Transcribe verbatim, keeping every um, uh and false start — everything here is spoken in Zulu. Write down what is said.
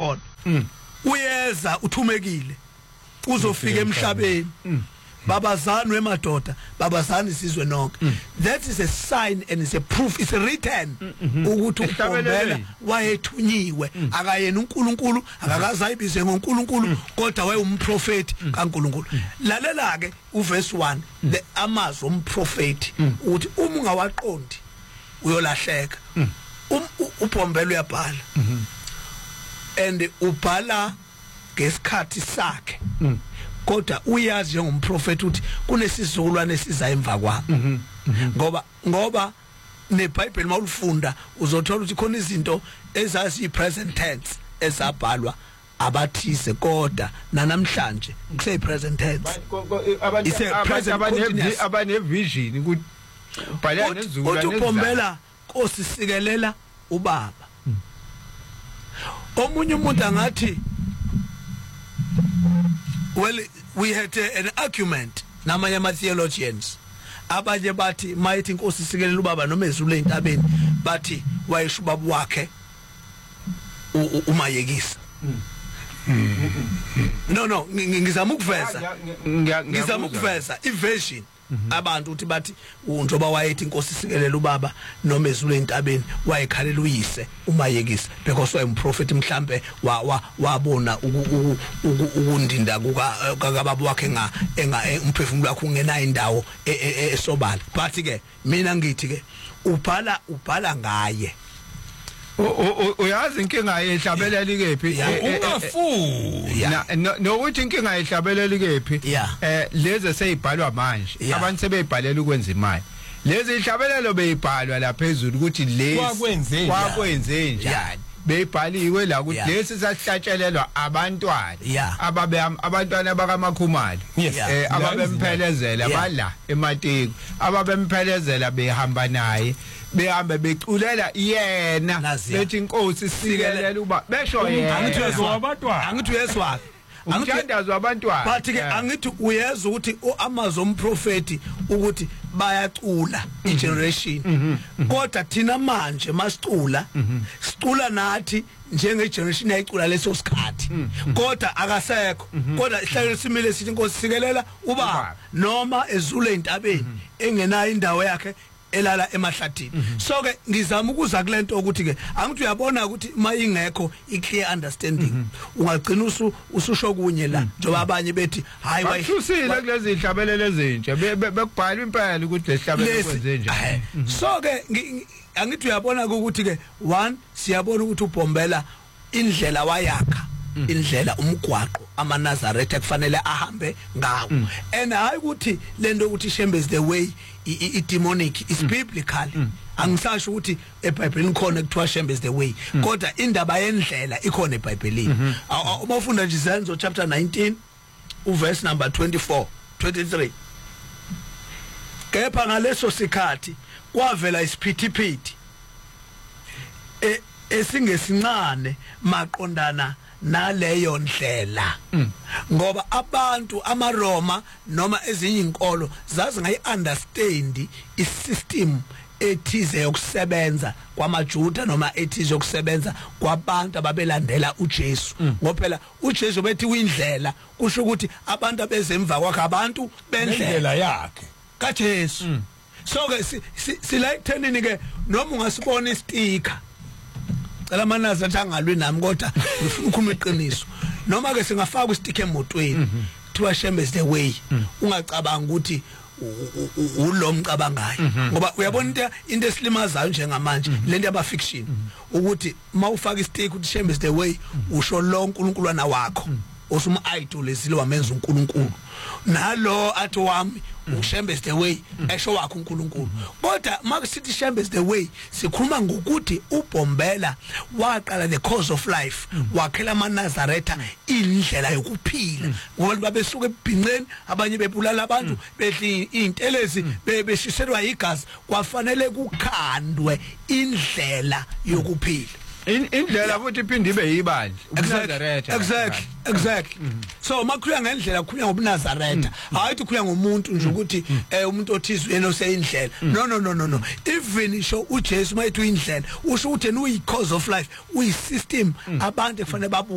khona uyeza uthumekile uzofika emhlabeni babazani wemadoda babazani sizwe nonke that is a sign and it's a proof, it's a written ukuthi uMpombela wayethunyiwe akayena uNkulunkulu akakazayibize ngoNkulunkulu kodwa waye umprofeti kaNkulunkulu. Lalela ke uverse one the amazwi omprofeti uthi uma ungawaqondi uyolahleka. uMpombela uyabhala and ubhala ngesikhathi sakhe kodwa uyazi njengomprofeti uthi kunesizukulwane esiza emva kwami ngoba ngoba neBhayibheli mawulifunda uzothola ukuthi khona izinto ezazi present tense ezabhalwa abathise kodwa nanamhlanje kuse present tense abantu abane vision ukuthi ubhala nezizukulwane uMpombela kosisikelela ubaba. Omunye umuntu angathi well we had uh, an argument namanye ama theologians abanye bathi mayithi inkosi sikelela ubaba noma ezule entabeni bathi wayesho ubaba wakhe umayekisa. No no ngizama ukuveza ngizama ukuveza iversion abantu uthi bathi njoba wayethi inkosi sikelela ubaba noma ezule entabeni wayekhalela uyise umayekisa because wayemprofeti mhlambe wabona ukundinda kuka kababa wakhe nga umphefumulo wakhe ungena indawo esobala. But ke mina ngithi ke ubhala ubhala ngaye uyazi inkinga yehlabeleli kephi ungafuya nokuthi inkinga yehlabeleli kephi eh lezi seyibhalwa manje abantu sebeyibhalela ukwenza imali lezi ihlabelelo beyibhalwa la phezulu ukuthi lezi kwakwenze njani beyibhaliwe la ukuthi lesi sahlatshelelwa abantwana ababe abantwana bakaMakhumalo eh ababemphelezela bala ematiko ababemphelezela behamba naye behambe beculela yena bethi inkosi sikelela uba besho yena angithi uyezwa abantwana angithi uyezwa angithandazwa abantwana bathi ke angithi uyezwa ukuthi amazwi omprofeti ukuthi bayacula igeneration kodwa thina manje masicula sicula nathi njenge generation ayicula leso sikhathi kodwa akasekho kodwa ihlelo simile sithi inkosi sikelela ubaba noma ezule entabeni engenayo indawo yakhe elala emahlathini. So ke ngizama ukuza kulento ukuthi ke angithi uyabona ukuthi mayingekho i-clear understanding ungagcina usu ususho kunye la njoba abanye bethi hayi bayihlusile kulezi ihlabelele ezintsha bekubhala impela ukuthi lehlabelele kwenze njani. So ke angithi uyabona ukuthi ke one siyabona ukuthi uMpombela indlela wayakha indlela umgwaqo amaNazaretha kufanele ahambe ngawo and hayi ukuthi lento ukuthi Shembe is the way i demonic is biblical. Angisasho ukuthi eBhayibhelini khona kuthiwa Shembe is the way kodwa indaba yendlela ikhona eBhayibhelini. Uma ufunda nje Izenzo chapter nineteen uverse number twenty-four twenty-three kepha ngaleso sikhathi kwavela isiphithiphithi e esingesincane maqondana naleyo ndlela ngoba abantu amaRoma noma ezinye inkolo zazi ngayi understand isystem ethize yokusebenza kwamaJuda noma ethize yokusebenza kwabantu ababelandela uJesu ngoba phela uJesu bethi uyindlela kusho ukuthi abantu abezemva kwakhe abantu bendlela yakhe kaJesu. So ke sila ekuthenini ke noma ungasibona isticker cela manaza athi angalwi nami kodwa ngifuna ukukhuluma iqiniso noma ke singafaka isticker emotweni kuthiwa Shembe is the way ungacabanga ukuthi ulo mcabangayo ngoba uyabona into into esilimazayo njengamanje lento yaba fiction ukuthi mawufaka isticker ukuthi Shembe is the way usho lo uNkulunkulu wakho osuma idol ezile wamenza uNkulunkulu nalo athi wami uShembe is the way esho wakho uNkulunkulu kodwa makusithi Shembe is the way sikhuluma ngokuthi uMpombela waqala the course of life wakhela amaNazaretha indlela yokuphila ngoba babesuka ebhinqeni abanye bebulala abantu bedli intelezi beshiselwa igazi kwafanele kukhandwe indlela yokuphila indlela futhi iphinde ibe yibandla uNazaretha. Exactly exactly so makhuluya ngendlela khuluya ngobuNazaretha hayi ukhuluya ngomuntu nje ukuthi eh umuntu othizwe yena oseyindlela no no no no no even isho uJesu mayithi uyindlela usho ukuthi uyi cause of life uyi system abantu kufanele